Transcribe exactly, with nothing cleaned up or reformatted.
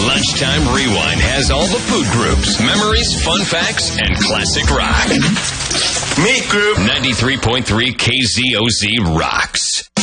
Lunchtime Rewind has all the food groups, memories, fun facts, and classic rock. Meat Group. ninety-three point three K Z O Z rocks.